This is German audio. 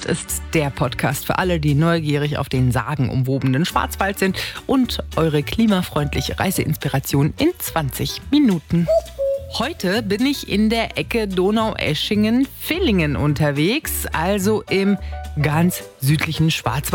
ist der Podcast für alle, die neugierig auf den sagenumwobenen Schwarzwald sind und eure klimafreundliche Reiseinspiration in 20 Minuten. Heute bin ich in der Ecke Donaueschingen-Villingen unterwegs, also im ganz südlichen Schwarzwald.